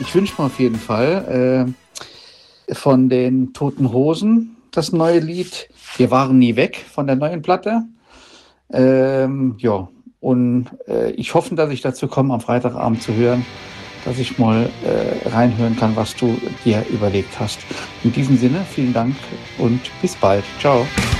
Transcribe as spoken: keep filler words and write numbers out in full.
ich wünsche mir auf jeden Fall äh, von den Toten Hosen das neue Lied Wir waren nie weg von der neuen Platte. Ähm, ja, und äh, ich hoffe, dass ich dazu komme, am Freitagabend zu hören, dass ich mal äh, reinhören kann, was du dir überlegt hast. In diesem Sinne, vielen Dank und bis bald. Ciao.